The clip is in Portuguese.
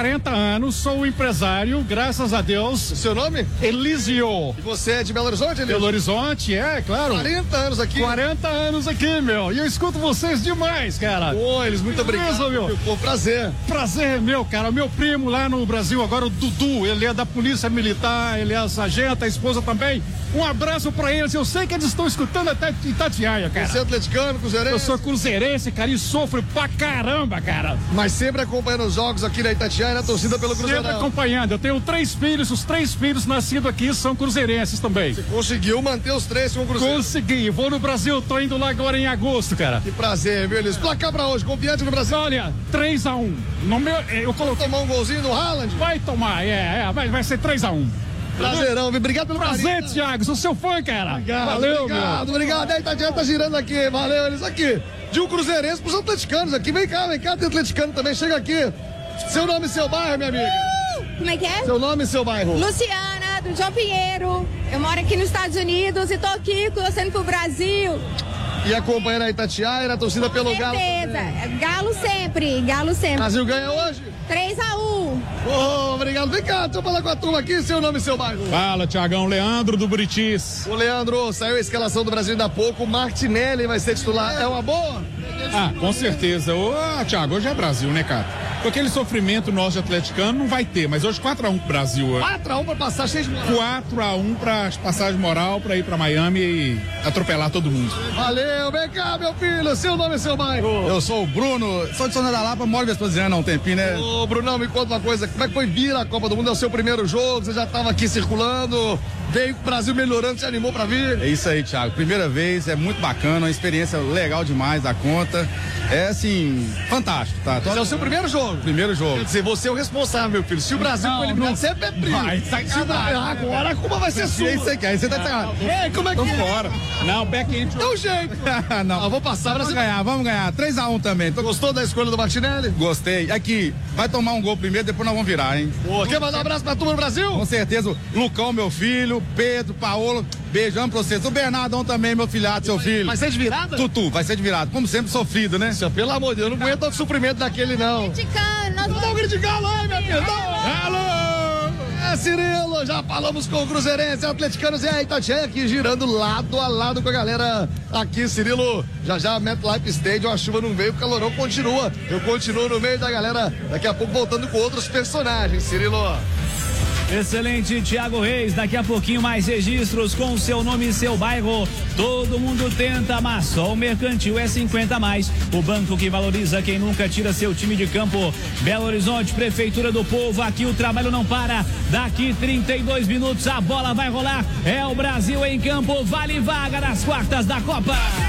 40 anos, sou um empresário, graças a Deus. O seu nome? Elísio. E você é de Belo Horizonte, Elísio? Belo Horizonte, claro. 40 anos aqui. 40 anos aqui, meu. E eu escuto vocês demais, cara. Ô, eles, muito obrigado. Meu. Pô, prazer. Prazer é meu, cara. Meu primo lá no Brasil, agora o Dudu, ele é da Polícia Militar, ele é sargento, a esposa também. Um abraço pra eles. Eu sei que eles estão escutando até Itatiaia, cara. Você é atleticano, cruzeirense? Eu sou cruzeirense, cara, e sofro pra caramba, cara. Mas sempre acompanhando os jogos aqui na Itatiaia, na torcida pelo Cruzeirão. Sempre acompanhando. Eu tenho 3 filhos, os 3 filhos nascidos aqui são cruzeirenses também. Você conseguiu manter os 3 com o Cruzeiro? Consegui. Vou no Brasil, tô indo lá agora em agosto, cara. Que prazer, viu, Elísio? Placar pra hoje, confiante no Brasil? Olha, 3-1. No meu, eu coloquei... Vai tomar um golzinho no Haaland? Vai tomar, vai ser 3-1. Prazerão, obrigado pelo prazer, carinho. Thiago, sou seu fã, cara. Obrigado, valeu, obrigado. Aí, Itatiaia tá girando aqui, valeu, eles aqui. De um cruzeirense pros atleticanos aqui. Vem cá, tem atleticano também, chega aqui. Seu nome e seu bairro, minha amiga? Como é que é? Seu nome e seu bairro? Luciana, do João Pinheiro. Eu moro aqui nos Estados Unidos e tô aqui torcendo pro Brasil. E acompanhando a Itatiaia, na torcida pelo Galo. Com certeza. Galo sempre. Brasil ganha hoje? 3-1. Obrigado. Vem cá, deixa eu falar com a turma aqui, seu nome e seu bairro. Fala, Tiagão. Leandro do Buritis. O Leandro, saiu a escalação do Brasil ainda há pouco. Martinelli vai ser titular. É uma boa? Com certeza. Tiago, hoje é Brasil, né, cara? Com aquele sofrimento nosso de atleticano não vai ter, mas hoje 4-1 pro Brasil. 4-1 pra passar cheio de moral. 4-1 pra passagem moral pra ir pra Miami e atropelar todo mundo. Valeu, vem cá, meu filho. Seu nome e seu bairro? Eu sou o Bruno, sou de São João da Lapa, moro em Vespasiano há um tempinho, né? Ô, Brunão, me conta uma coisa. Como é que foi vir à Copa do Mundo? É o seu primeiro jogo, você já tava aqui circulando, veio o Brasil melhorando, se animou pra vir? É isso aí, Thiago. Primeira vez, é muito bacana, uma experiência legal demais da conta. É, assim, fantástico, tá? Esse é o seu primeiro jogo? Primeiro jogo. Quer dizer, você é o responsável, meu filho. Se o Brasil for eliminado, você é Peprinho. Vai, sacanagem. Agora a culpa vai ser sua. Aí você quer, aí você tá sacanagem. Ei, como é que Vamos é? fora. Não, back-end. Dá um jeito. Não. Vou passar. Vamos ganhar. 3-1 também. Gostou da escolha do Martinelli? Gostei. Aqui, vai tomar um gol primeiro, depois nós vamos virar, hein? Pô, quer mandar um abraço pra turma do Brasil? Com certeza. Lucão, meu filho, Pedro, Paolo, beijão pra vocês. O Bernardão também, meu filhado, seu filho. Vai ser de virada? Tutu, vai ser de virada. Como sempre, sofrido, né? Pelo amor de Deus, eu não aguento o suprimento daquele, não. Criticando. Dá um criticando aí, meu filho. Alô! Cirilo, já falamos com o Cruzeirense, atleticanos e a Itatiaia aqui girando lado a lado com a galera aqui, Cirilo. Já MetLife Stadium, a chuva não veio, o calorão continua. Eu continuo no meio da galera, daqui a pouco voltando com outros personagens, Cirilo. Excelente, Thiago Reis. Daqui a pouquinho mais registros com seu nome e seu bairro. Todo mundo tenta, mas só o Mercantil é 50 a mais. O banco que valoriza quem nunca tira seu time de campo. Belo Horizonte, Prefeitura do Povo. Aqui o trabalho não para. Daqui 32 minutos a bola vai rolar. É o Brasil em campo. Vale vaga nas quartas da Copa.